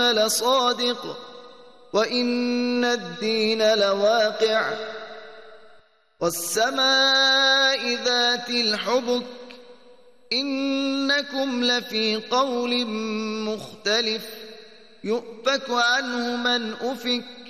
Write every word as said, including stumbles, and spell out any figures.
لصادق وإن الدين لواقع والسماء ذات الحبك إنكم لفي قول مختلف يؤفك عنه من أفك